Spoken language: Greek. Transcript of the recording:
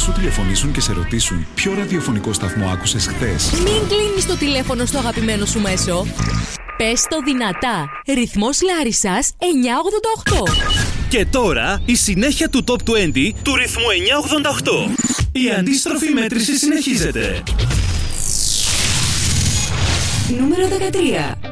σου τηλεφωνήσουν και σε ρωτήσουν ποιο ραδιοφωνικό σταθμό άκουσες χθες? Μην κλείνεις το τηλέφωνο στο αγαπημένο σου μέσο. Πες το δυνατά. Ρυθμός Λάρισσας 988. Και τώρα η συνέχεια του Top 20 του ρυθμού 988. Η αντίστροφη μέτρηση συνεχίζεται. Νούμερο 13.